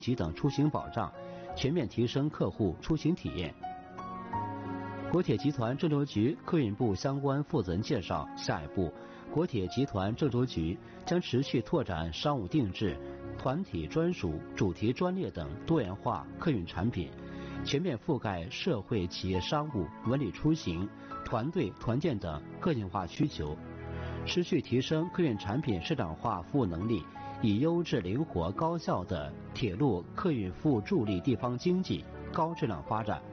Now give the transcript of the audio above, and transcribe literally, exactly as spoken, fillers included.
及等出行保障，全面提升客户出行体验。国铁集团郑州局客运部相关负责人介绍，下一步，国铁集团郑州局将持续拓展商务定制、团体专属、主题专列等多元化客运产品，全面覆盖社会企业商务、文旅出行、团队团建等个性化需求，持续提升客运产品市场化服务能力，以优质、灵活、高效的铁路客运服务助力地方经济高质量发展。